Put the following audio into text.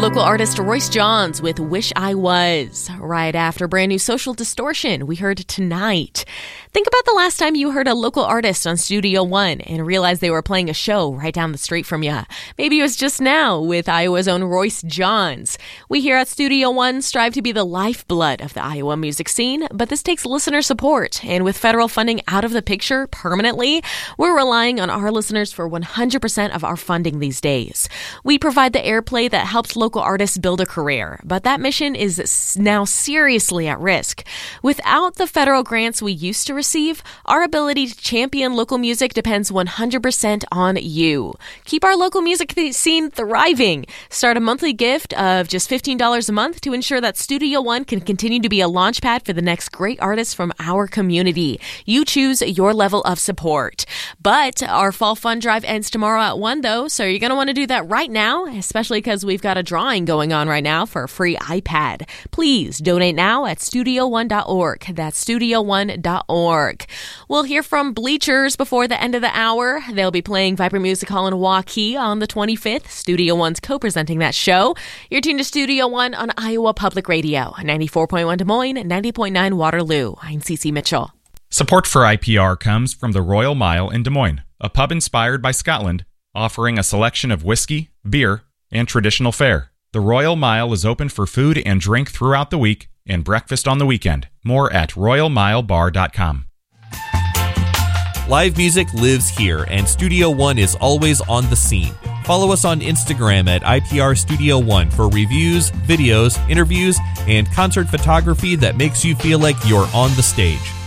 local artist Royce Johns with Wish I Was. Right after brand new Social Distortion, we heard Tonight. Think about the last time you heard a local artist on Studio One and realized they were playing a show right down the street from you. Maybe it was just now with Iowa's own Royce Johns. We here at Studio One strive to be the lifeblood of the Iowa music scene, but this takes listener support. And with federal funding out of the picture permanently, we're relying on our listeners for 100% of our funding these days. We provide the airplay that helps local artists build a career, but that mission is now seriously at risk. Without the federal grants we used to receive, our ability to champion local music depends 100% on you. Keep our local music scene thriving. Start a monthly gift of just $15 a month to ensure that Studio One can continue to be a launchpad for the next great artists from our community. You choose your level of support. But our fall fund drive ends tomorrow at 1, though, so you're going to want to do that right now, especially because we've got a drawing going on right now for a free iPad. Please donate now at studio1.org. That's studio1.org. We'll hear from Bleachers before the end of the hour. They'll be playing Vibrant Music Hall in Waukee on the 25th. Studio One's co-presenting that show. You're tuned to Studio One on Iowa Public Radio, 94.1 Des Moines, 90.9 Waterloo. I'm Cece Mitchell. Support for IPR comes from the Royal Mile in Des Moines, a pub inspired by Scotland, offering a selection of whiskey, beer, and traditional fare. The Royal Mile is open for food and drink throughout the week and breakfast on the weekend. More at royalmilebar.com. Live music lives here, and Studio One is always on the scene. Follow us on Instagram at IPR Studio One for reviews, videos, interviews, and concert photography that makes you feel like you're on the stage.